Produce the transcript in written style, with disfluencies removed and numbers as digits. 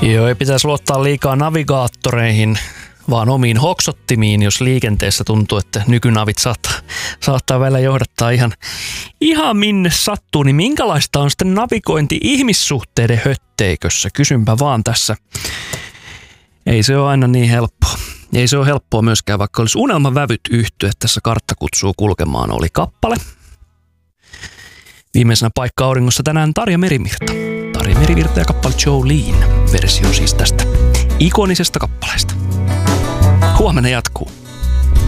Joo, ei pitäisi luottaa liikaa navigaattoreihin, vaan omiin hoksottimiin, jos liikenteessä tuntuu, että nykynavit saattaa välillä johdattaa ihan minne sattuu. Niin minkälaista on sitten navigointi ihmissuhteiden hötteikössä? Kysynpä vaan tässä. Ei se ole aina niin helppoa. Ei se ole helppoa myöskään, vaikka olisi unelmavävyt yhtyä. Tässä Kartta kutsuu kulkemaan oli kappale. Viimeisenä paikka auringossa tänään Tarja Merivirta. Tarja Merivirta ja kappale Jolene. Versio siis tästä ikonisesta kappaleesta. Huomenna jatkuu.